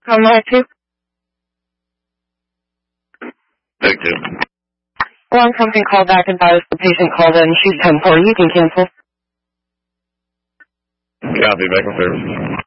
How may I help you? Thank you. Alarm company called back and advised the patient called in. She's 10-4. You can cancel. Copy, back on service.